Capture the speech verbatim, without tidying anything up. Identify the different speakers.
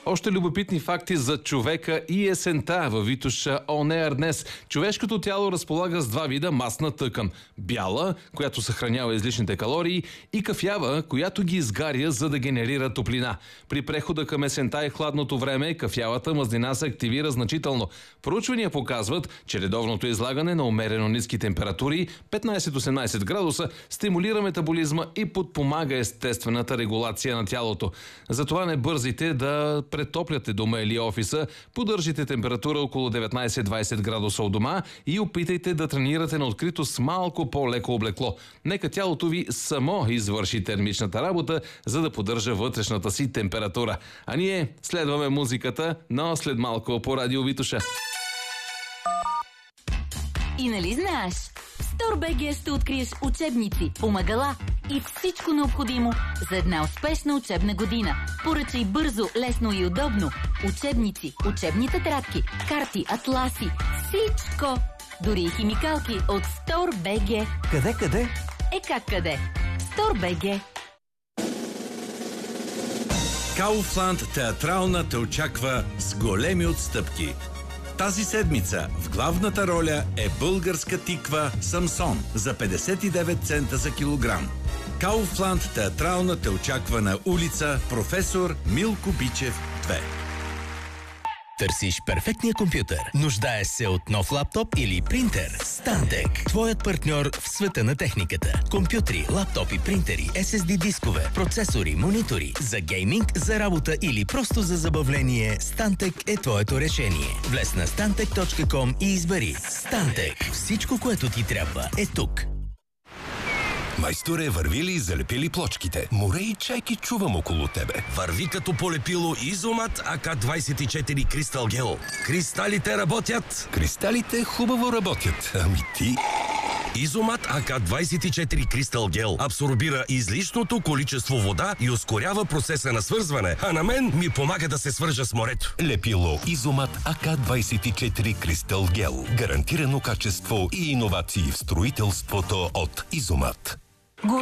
Speaker 1: Още любопитни факти за човека и есента във Витоша Он Еър днес. Човешкото тяло разполага с два вида масна тъкан. Бяла, която съхранява излишните калории, и кафява, която ги изгаря, за да генерира топлина. При прехода към есента и хладното време кафявата мазнина се активира значително. Проучвания показват, че редовното излагане на умерено ниски температури петнайсет до осемнайсет градуса стимулира метаболизма и подпомага естествената регулация на тялото. Затова не бързите да претопляте дома или офиса, поддържите температура около деветнайсет до двайсет градуса у дома и опитайте да тренирате на открито с малко по-леко облекло. Нека тялото ви само извърши термичната работа, за да поддържа вътрешната си температура. А ние следваме музиката, но след малко по Радио Витоша.
Speaker 2: И нали знаеш? В StoreBG ще откриеш учебници, помагала и всичко необходимо за една успешна учебна година. Поръчай бързо, лесно и удобно. Учебници, учебни тетрадки, карти, атласи, всичко! Дори и химикалки от StoreBG.
Speaker 3: Къде, къде?
Speaker 2: Е как къде? StoreBG.
Speaker 4: Кауфланд театрална те очаква с големи отстъпки. Тази седмица в главната роля е българска тиква Самсон за петдесет и девет цента за килограм. Кауфланд театрална те очаква на улица Професор Милко Бичев две.
Speaker 5: Търсиш перфектния компютър? Нуждае се от нов лаптоп или принтер? Stantec, твоят партньор в света на техниката. Компютри, лаптопи, принтери, ес ес ди дискове, процесори, монитори. За гейминг, за работа или просто за забавление, Stantec е твоето решение. Влез на стантек точка ком и избери Stantec. Всичко, което ти трябва, е тук.
Speaker 6: Майсторе, върви ли и залепи ли плочките? Море и чайки чувам около тебе.
Speaker 7: Върви като полепило Изомат А К двайсет и четири Кристал Гел. Кристалите работят!
Speaker 6: Кристалите хубаво работят. Ами ти...
Speaker 7: Изомат А К двайсет и четири Кристал Гел абсорбира излишното количество вода и ускорява процеса на свързване, а на мен ми помага да се свържа с морето.
Speaker 6: Лепило Изомат А К двайсет и четири Кристал Гел. Гарантирано качество и иновации в строителството от Изомат.